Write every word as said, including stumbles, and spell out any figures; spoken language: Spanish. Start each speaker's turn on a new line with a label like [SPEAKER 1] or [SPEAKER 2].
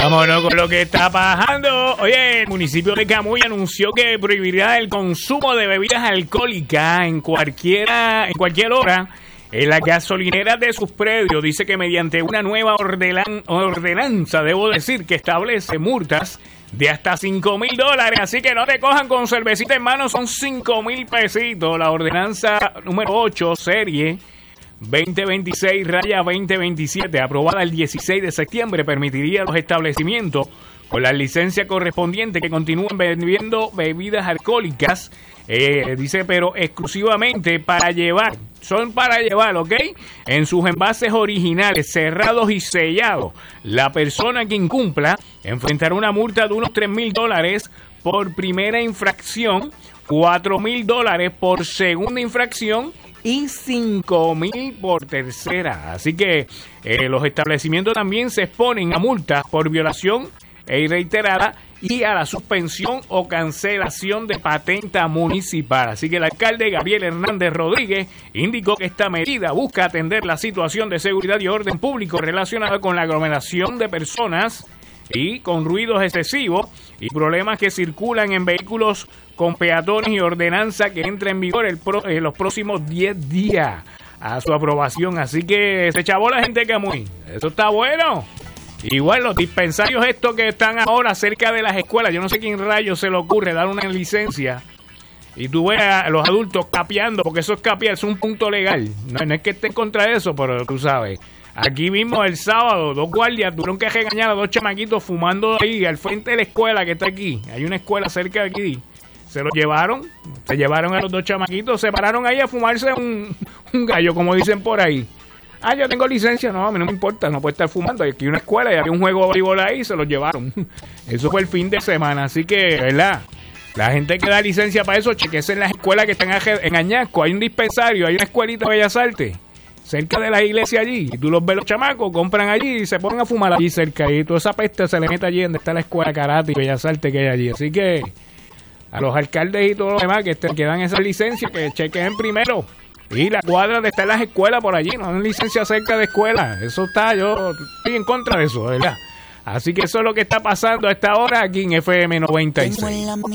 [SPEAKER 1] Vámonos con lo que está pasando. Oye, el municipio de Camuy anunció que prohibirá el consumo de bebidas alcohólicas en cualquiera, en cualquier hora en las gasolineras de sus predios. Dice que mediante una nueva ordenan, ordenanza, debo decir, que establece multas de hasta cinco mil dólares. Así que no te cojan con cervecita en mano, son cinco mil pesitos. La ordenanza número ocho, serie veinte veintiséis raya veinte veintisiete, aprobada el dieciséis de septiembre, permitiría a los establecimientos con la licencia correspondiente que continúen vendiendo bebidas alcohólicas, eh, dice, pero exclusivamente para llevar, son para llevar, ¿ok? En sus envases originales, cerrados y sellados. La persona que incumpla enfrentará una multa de unos tres mil dólares por primera infracción, cuatro mil dólares por segunda infracción y cinco mil por tercera. Así que eh, los establecimientos también se exponen a multas por violación e reiterada y a la suspensión o cancelación de patenta municipal. Así que el alcalde Gabriel Hernández Rodríguez indicó que esta medida busca atender la situación de seguridad y orden público relacionada con la aglomeración de personas y con ruidos excesivos y problemas que circulan en vehículos con peatones, y ordenanza que entra en vigor el pro, en los próximos diez días a su aprobación. Así que se chavó la gente de Camuy. Eso está bueno. Igual los dispensarios estos que están ahora cerca de las escuelas, yo no sé quién rayos se le ocurre dar una licencia y tú ves a los adultos capeando, porque eso es capear, es un punto legal. No, no es que esté en contra de eso, pero tú sabes. Aquí mismo el sábado, dos guardias tuvieron que regañar a dos chamaquitos fumando ahí al frente de la escuela que está aquí. Hay una escuela cerca de aquí. Se los llevaron, se llevaron a los dos chamaquitos, se pararon ahí a fumarse un, un gallo, como dicen por ahí. Ah, yo tengo licencia. No, a mí no me importa, no puede estar fumando. Aquí hay una escuela y había un juego de voleibol ahí y se los llevaron. Eso fue el fin de semana, así que, ¿verdad? La gente que da licencia para eso, chequese en las escuelas que están en Añasco. Hay un dispensario, hay una escuelita de Bellas Artes cerca de la iglesia allí, y tú los ves los chamacos, compran allí y se ponen a fumar allí cerca, y toda esa peste se le mete allí donde está la escuela karate y Bellas Artes que hay allí. Así que a los alcaldes y todos los demás que, te, que dan esas licencias, que chequen primero. Y la cuadra de estar en las escuelas por allí, no dan licencia cerca de escuelas. Eso está, yo estoy en contra de eso, ¿verdad? Así que eso es lo que está pasando a esta hora aquí en F M noventa y seis.